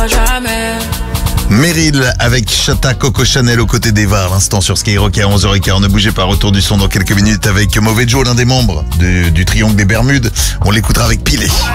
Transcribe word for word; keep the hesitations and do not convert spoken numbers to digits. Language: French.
jamais. Meryl avec Chata Coco Chanel aux côtés d'Eva à l'instant sur Skyrock à onze heures quinze. Ne bougez pas, retour du son dans quelques minutes avec Mauvais Joe, l'un des membres du, du Triangle des Bermudes. On l'écoutera avec Pilé.